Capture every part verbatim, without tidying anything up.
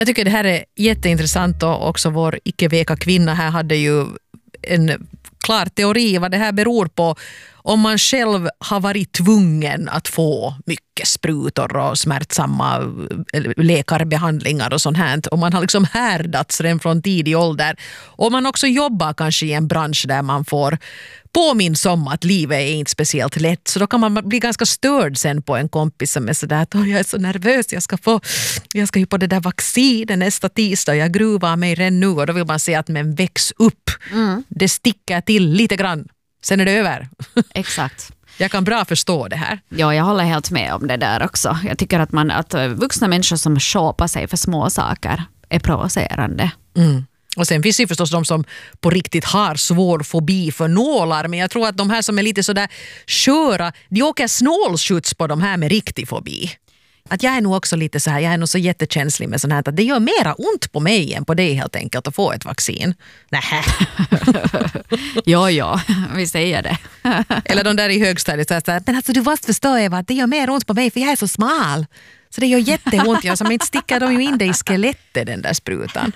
Jag tycker det här är jätteintressant och också vår icke-veka kvinna här hade ju en klar teori vad det här beror på. Om man själv har varit tvungen att få mycket sprutor och smärtsamma läkarbehandlingar och sånt här. Om man har liksom härdats redan från tidig ålder. Och man också jobbar kanske i en bransch där man får påminns om att livet är inte speciellt lätt. Så då kan man bli ganska störd sen på en kompis som är sådär att jag är så nervös, jag ska få jag ska ju på det där vaccinen nästa tisdag, jag gruvar mig redan nu. Och då vill man säga att men väx upp. Mm. Det sticker till lite grann. Sen är det över. Exakt. Jag kan bra förstå det här. Ja, jag håller helt med om det där också. Jag tycker att, man, att vuxna människor som shopar sig för små saker är provocerande. Mm. Och sen finns det förstås de som på riktigt har svår fobi för nålar. Men jag tror att de här som är lite sådär sköra, de åker snålskjuts på de här med riktig fobi. Att jag är nog också lite så här, jag är nog så jättekänslig med sånt här att det gör mera ont på mig än på dig helt enkelt att få ett vaccin. Nähä. ja, ja, vi säger det. Eller de där i högstadiet så här, men alltså du måste förstå Eva att det gör mer ont på mig för jag är så smal. Så det gör jätteont, jag som inte stickar de ju in det i skelettet den där sprutan.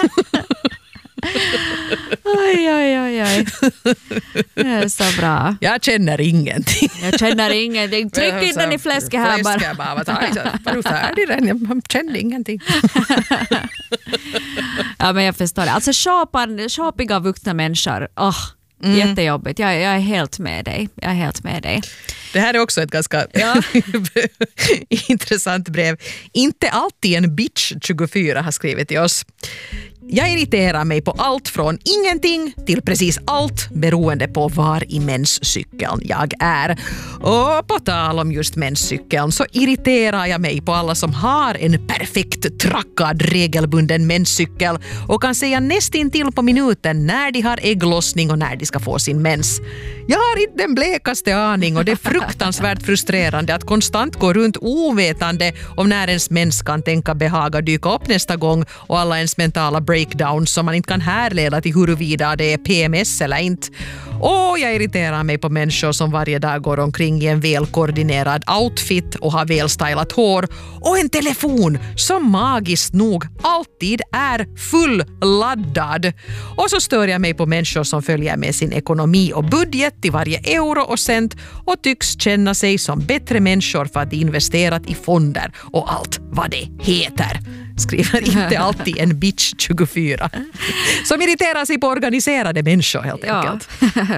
Oj, oj, oj, oj. Det är så bra. Jag känner ingenting. Jag känner ingenting. Tryck in den i fläsket här bara. Fläsket bara. Var du färdig den? Jag kände ingenting. Ja, men jag förstår det. Alltså shopan, shopiga vuxna människor. Åh, mm. Jättejobbigt. Jag, jag är helt med dig. Jag är helt med dig. Det här är också ett ganska ja. intressant brev. Inte alltid en bitch tjugofyra har skrivit till oss. Jag irriterar mig på allt från ingenting till precis allt beroende på var i menscykeln jag är. Och på tal om just menscykeln så irriterar jag mig på alla som har en perfekt trackad regelbunden menscykel och kan säga nästintill på minuten när de har ägglossning och när de ska få sin mens. Jag har inte den blekaste aning och det är fruktansvärt frustrerande att konstant gå runt ovetande om när ens mens kan tänka behaga dyka upp nästa gång och alla ens mentala breakdowns som man inte kan härleda till huruvida det är P M S eller inte. Och jag irriterar mig på människor som varje dag går omkring i en välkoordinerad outfit och har välstylat hår och en telefon som magiskt nog alltid är fulladdad. Och så stör jag mig på människor som följer med sin ekonomi och budget till varje euro och cent och tycks känna sig som bättre människor för att de investerat i fonder och allt vad det heter. Skriver inte alltid en bitch tjugofyra. Som irriterar sig på organiserade människor helt enkelt. Ja.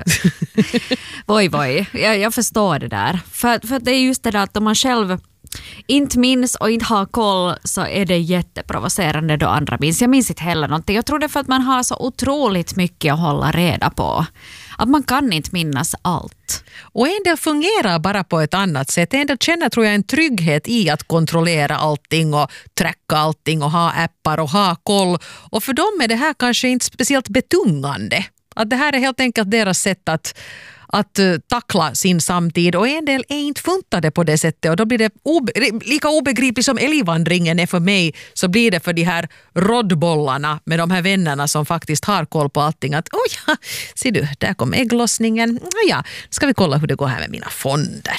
Voj, voj. Jag, jag förstår det där. För, för det är just det där att om man själv inte minns och inte har koll så är det jätteprovocerande då andra minns. Jag minns inte heller någonting. Jag tror det är för att man har så otroligt mycket att hålla reda på. Att man kan inte minnas allt. Och en del fungerar bara på ett annat sätt. En del känner tror jag en trygghet i att kontrollera allting och tracka allting och ha appar och ha koll. Och för dem är det här kanske inte speciellt betungande. Att det här är helt enkelt deras sätt att att uh, tackla sin samtid och en del är inte funtade på det sättet och då blir det obe- lika obegripligt som älgvandringen är för mig så blir det för de här rådbollarna med de här vännerna som faktiskt har koll på allting att oh ja, ser du, där kom ägglossningen, oh ja, ska vi kolla hur det går här med mina fonder.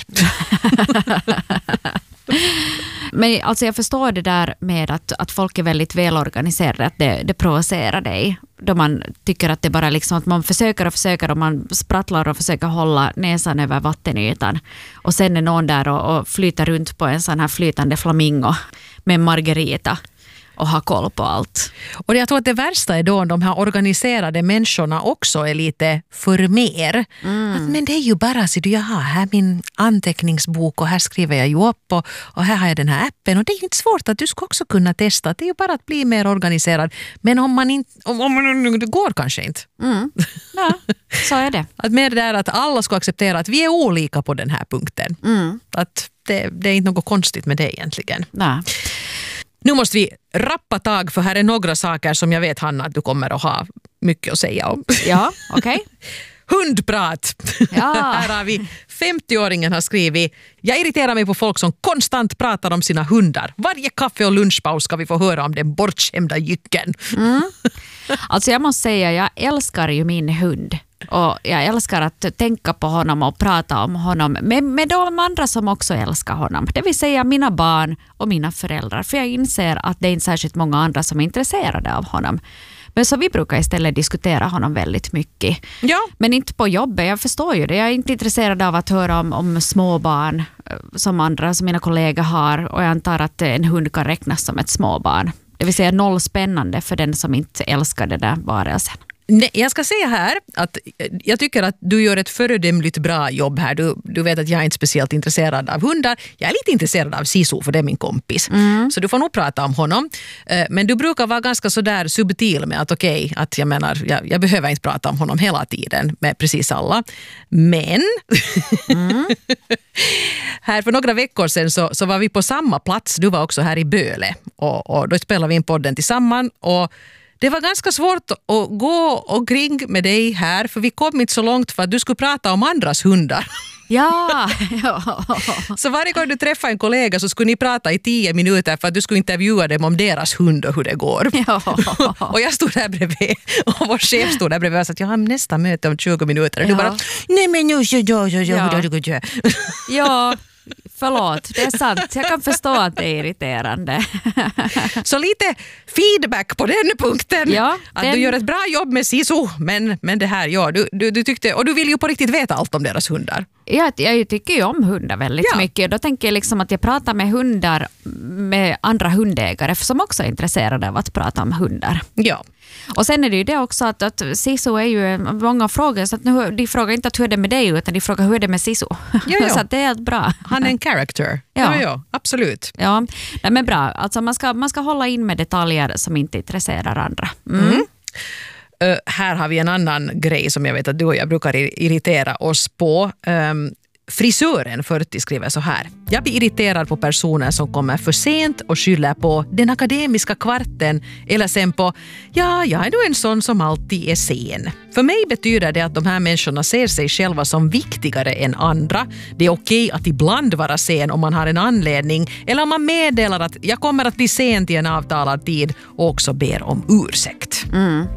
Men alltså jag förstår det där med att, att folk är väldigt välorganiserade, att det, det provocerar dig. Då man tycker att det bara liksom att man försöker och försöker och man sprattlar och försöker hålla näsan över vattenytan. Och sen är någon där och, och flyter runt på en sån här flytande flamingo med margarita och ha koll på allt. Och jag tror att det värsta är då om de här organiserade människorna också är lite för mer. Mm. Att, men det är ju bara så du, jag har här min anteckningsbok och här skriver jag ju upp och, och här har jag den här appen och det är ju inte svårt att du ska också kunna testa. Det är ju bara att bli mer organiserad. Men om man inte, om, om man, det går kanske inte. Mm. Ja, så är det. Att med det där att alla ska acceptera att vi är olika på den här punkten. Mm. Att det, det är inte något konstigt med det egentligen. Nej. Nu måste vi rappa tag för här är några saker som jag vet Hanna att du kommer att ha mycket att säga om. Ja, okej. Okay. Hundprat. Ja. Här har vi femtioåringen har skrivit: jag irriterar mig på folk som konstant pratar om sina hundar. Varje kaffe och lunchpaus ska vi få höra om den bortskämda jycken. Mm. Alltså jag måste säga, jag älskar ju min hund. Och jag älskar att tänka på honom och prata om honom med, med de andra som också älskar honom. Det vill säga mina barn och mina föräldrar. För jag inser att det är inte särskilt många andra som är intresserade av honom. Men så vi brukar istället diskutera honom väldigt mycket. Ja. Men inte på jobbet, jag förstår ju det. Jag är inte intresserad av att höra om, om småbarn som andra, som mina kollegor har. Och jag antar att en hund kan räknas som ett småbarn. Det vill säga noll spännande för den som inte älskar det där varelsen. Nej, jag ska säga här att jag tycker att du gör ett föredömligt bra jobb här. Du, du vet att jag är inte speciellt intresserad av hundar. Jag är lite intresserad av Sisu, för det är min kompis. Mm. Så du får nog prata om honom. Men du brukar vara ganska sådär subtil med att okej, okay, att jag menar, jag, jag behöver inte prata om honom hela tiden med precis alla. Men mm. här för några veckor sedan så, så var vi på samma plats. Du var också här i Böle och, och då spelade vi in podden tillsammans och det var ganska svårt att gå omkring med dig här, för vi kom inte så långt för att du skulle prata om andras hundar. Ja. Så varje gång du träffade en kollega så skulle ni prata i tio minuter för att du skulle intervjua dem om deras hund och hur det går. Ja. Och jag stod där bredvid och vår chef stod där bredvid och sa att jag har nästa möte om tjugo minuter. Och ja. du bara, nej men nu så jag, jag, jag, jag. Ja. Förlåt, det är sant. Jag kan förstå att det är irriterande. Så lite feedback på den punkten. Ja, att den... du gör ett bra jobb med Sisu, men, men det här, ja, du, du, du tyckte, och du vill ju på riktigt veta allt om deras hundar. Ja, jag tycker ju om hundar väldigt ja. mycket. Då tänker jag liksom att jag pratar med hundar med andra hundägare som också är intresserade av att prata om hundar. Ja. Och sen är det ju det också att, att Sisu är ju många frågor, så att nu, de frågar inte att hur är det med dig, utan de frågar hur är det med Sisu. Ja, ja. Så att det är helt bra. Han är en character. Ja, ja, ja absolut. Ja, nej, men bra. Alltså man ska, man ska hålla in med detaljer som inte intresserar andra. Mm. Mm. Uh, här har vi en annan grej som jag vet att du och jag brukar irritera oss på. Um, Frisören fyrtio skriver så här. Jag blir irriterad på personer som kommer för sent och skyller på den akademiska kvarten eller sen på ja, jag är nog en sån som alltid är sen. För mig betyder det att de här människorna ser sig själva som viktigare än andra. Det är okej att ibland vara sen om man har en anledning eller om man meddelar att jag kommer att bli sen till en avtalad tid och också ber om ursäkt. Mm.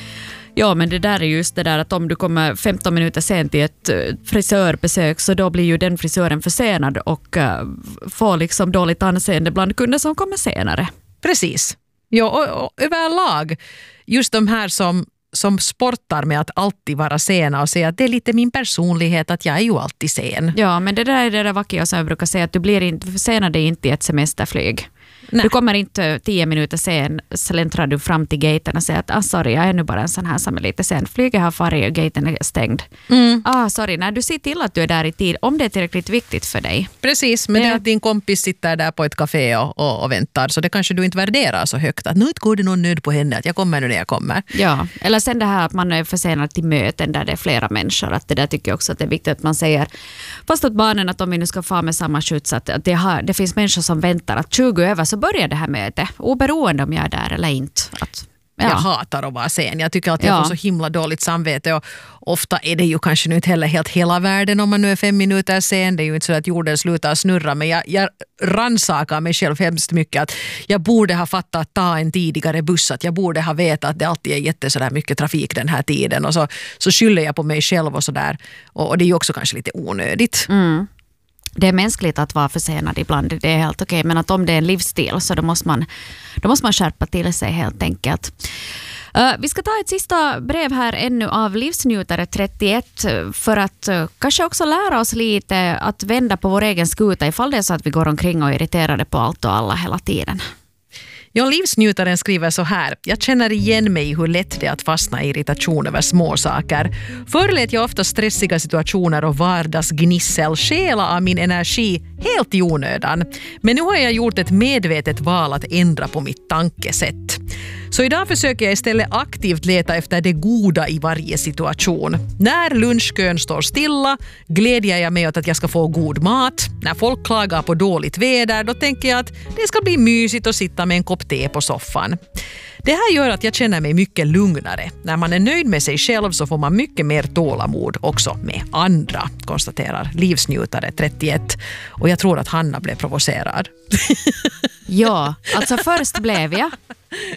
Ja, men det där är just det där att om du kommer femton minuter sent till ett frisörbesök så då blir ju den frisören försenad och uh, får liksom dåligt anseende bland kunder som kommer senare. Precis. Ja, och, och överlag just de här som, som sportar med att alltid vara sena och säga att det är lite min personlighet att jag är ju alltid sen. Ja, men det där är det där vackra som jag brukar säga att du blir inte försenad inte i ett semesterflyg. Nej. Du kommer inte tio minuter sen, släntrar du fram till gaten och säger att ah, sorry, jag är nu bara en sån här som är lite sen. Flyget har farit och gaten är stängd. Mm. Ah, sorry, när du ser till att du är där i tid, om det är tillräckligt viktigt för dig. Precis, men det är att din kompis sitter där på ett café och, och, och väntar, så det kanske du inte värderar så högt. Att nu inte går det någon nöd på henne, att jag kommer nu när jag kommer. Ja, eller sen det här att man är försenad till möten där det är flera människor. Att det där tycker jag också att det är viktigt att man säger, fast åt barnen att om vi nu ska få med samma skjuts, att det, har, det finns människor som väntar att tjugo över så börjar det här mötet, oberoende om jag är där eller inte. Att, ja. Jag hatar att vara sen. Jag tycker att jag ja. får så himla dåligt samvete och ofta är det ju kanske nu inte heller helt hela världen om man nu är fem minuter sen. Det är ju inte så att jorden slutar snurra, men jag, jag rannsakar mig själv hemskt mycket att jag borde ha fattat att ta en tidigare buss, att jag borde ha vetat att det alltid är jätte sådär mycket trafik den här tiden och så, så skyller jag på mig själv och sådär. Och, och det är ju också kanske lite onödigt. Mm. Det är mänskligt att vara försenad ibland, det är helt okej. Men att om det är en livsstil så då måste man, då måste man skärpa till sig helt enkelt. Uh, vi ska ta ett sista brev här ännu av livsnjutare trettioett för att uh, kanske också lära oss lite att vända på vår egen skuta ifall det är så att vi går omkring och är irriterade på allt och alla hela tiden. Ja, livsnjutaren skriver så här. Jag känner igen mig hur lätt det är att fastna i irritation över små saker. Förr lät jag ofta stressiga situationer och vardagsgnissel stjäla av min energi helt i onödan. Men nu har jag gjort ett medvetet val att ändra på mitt tankesätt. Så idag försöker jag istället aktivt leta efter det goda i varje situation. När lunchkön står stilla glädjer jag mig åt att jag ska få god mat. När folk klagar på dåligt väder då tänker jag att det ska bli mysigt att sitta med en kopp te på soffan. Det här gör att jag känner mig mycket lugnare. När man är nöjd med sig själv så får man mycket mer tålamod också med andra, konstaterar livsnjutare trettioett. Och jag tror att Hanna blev provocerad. Ja, alltså först blev jag.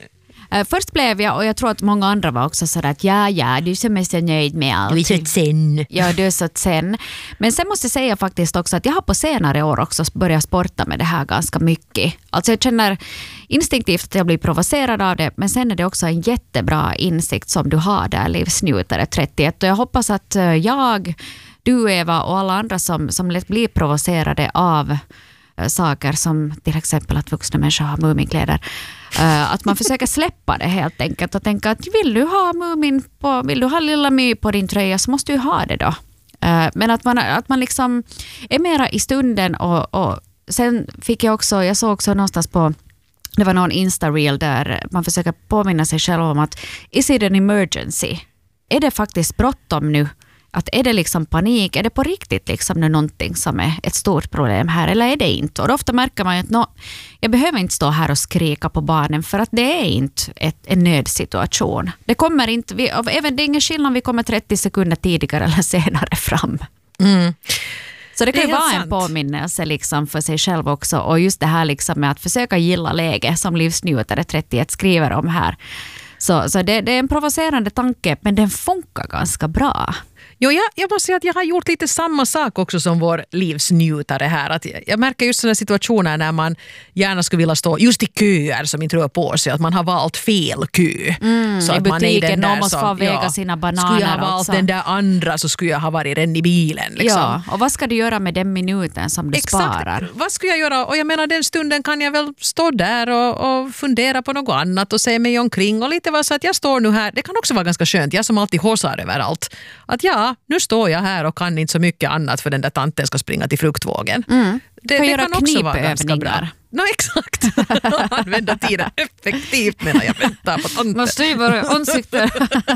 Uh, först blev jag, och jag tror att många andra var också sådär att ja, ja, du som är så nöjd med allt. Du är så sen. Ja, du är så sen. Men sen måste jag säga faktiskt också att jag har på senare år också börjat sporta med det här ganska mycket. Alltså jag känner instinktivt att jag blir provocerad av det, men sen är det också en jättebra insikt som du har där, livsnjutare trettioett. Och jag hoppas att jag, du Eva och alla andra som, som lätt blir provocerade av saker som till exempel att vuxna människor har muminkläder. Uh, att man försöker släppa det helt enkelt och tänka att vill du ha mumin på, vill du ha lilla My på din tröja så måste du ha det då. Uh, men att man, att man liksom är mera i stunden och, och sen fick jag också, jag såg också någonstans på, det var någon Insta-reel där man försöker påminna sig själv om att is it an emergency? Är det faktiskt bråttom nu? Att är det liksom panik? Är det på riktigt liksom nu någonting som är ett stort problem här eller är det inte? Och ofta märker man ju att no, jag behöver inte stå här och skrika på barnen för att det är inte ett, en nödsituation. Det kommer inte, vi, även det är ingen skillnad om vi kommer trettio sekunder tidigare eller senare fram. Mm. Så det kan det ju vara sant. en påminnelse liksom för sig själv också. Och just det här liksom med att försöka gilla läge som livsnjutare trettioett skriver om här. Så, så det, det är en provocerande tanke men den funkar ganska bra. Jo, jag, jag måste säga att jag har gjort lite samma sak också som vår livsnjutare här. Att jag, jag märker just sådana situationer när man gärna skulle vilja stå just i köer som inte rör på sig. Att man har valt fel kö. Mm, så i att butiken, man är den där någon måste som, få väga ja, sina bananer. Skulle jag ha valt också. den där andra så skulle jag ha varit den i bilen. Liksom. Ja, och vad ska du göra med den minuten som du Exakt. sparar? Vad ska jag göra? Och jag menar den stunden kan jag väl stå där och, och fundera på något annat och se mig omkring och lite vad så att jag står nu här. Det kan också vara ganska skönt. Jag som alltid håsar överallt. Att ja, nu står jag här och kan inte så mycket annat för den där tanten ska springa till fruktvågen. Mm. Det, kan det göra kan också vara ganska bra. knipövningar. No, exakt. Använda tiden effektivt menar jag. Vänta på tanten. Man styr bara ansiktet.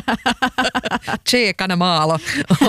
Tjekana malo.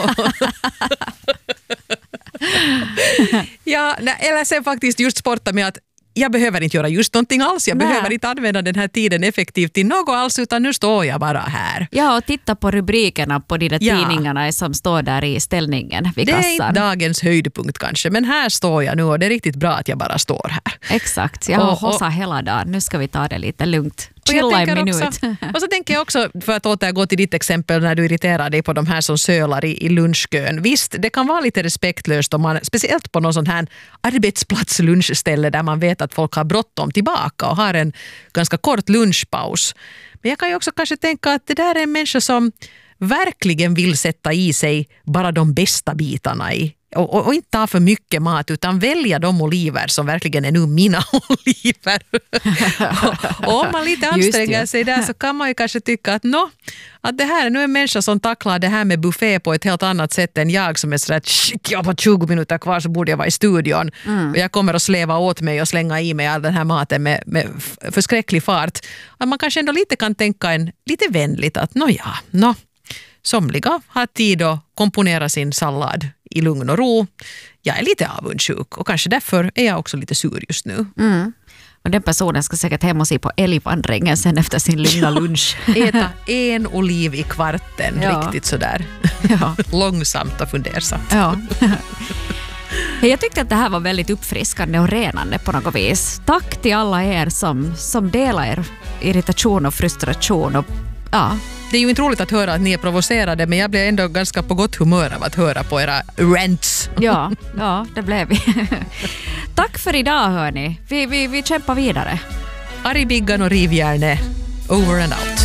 Ja, nej, eller sen faktiskt just sporta med att jag behöver inte göra just någonting alls. Jag Nej. behöver inte använda den här tiden effektivt till något alls utan nu står jag bara här. Ja, och titta på rubrikerna på de där Ja. tidningarna som står där i ställningen vid Det är kassan. inte dagens höjdpunkt kanske, men här står jag nu och det är riktigt bra att jag bara står här. Exakt, jag har Och- och- hossat hela dagen. Nu ska vi ta det lite lugnt. Och jag Chilla en tänker minut. Också, och så tänker jag också, för att återgå till ditt exempel när du irriterar dig på de här som sölar i, i lunchkön. Visst, det kan vara lite respektlöst om man, speciellt på någon sån här arbetsplatslunchställe där man vet att folk har bråttom tillbaka och har en ganska kort lunchpaus. Men jag kan ju också kanske tänka att det där är en människa som verkligen vill sätta i sig bara de bästa bitarna i. Och, och, och inte ta för mycket mat utan välja de oliver som verkligen är nu mina oliver. och, och om man lite anstränger sig där så kan man ju kanske tycka att, no, att det här är nu en människa som tacklar det här med buffé på ett helt annat sätt än jag som är sådär shit, jag har tjugo minuter kvar så borde jag vara i studion. Mm. Och jag kommer att släva åt mig och slänga i mig all den här maten med, med förskräcklig fart. Att man kanske ändå lite kan tänka en lite vänligt att no ja, no. Somliga har tid att komponera sin sallad i lugn och ro. Jag är lite avundsjuk och kanske därför är jag också lite sur just nu. Mm. Och den personen ska säkert hem och se på älgvandringen sen efter sin lugna lunch. Äta en oliv i kvarten, Ja. riktigt sådär. Ja. Långsamt och fundersamt. Ja. Jag tyckte att det här var väldigt uppfriskande och renande på något vis. Tack till alla er som, som delar er irritation och frustration. Och, ja. Det är ju inte roligt att höra att ni är provocerade men jag blir ändå ganska på gott humör av att höra på era rants. Ja, ja, det blev vi. Tack för idag hörni. Vi, vi, vi kämpar vidare. Arg Biggan och rivjärne, over and out.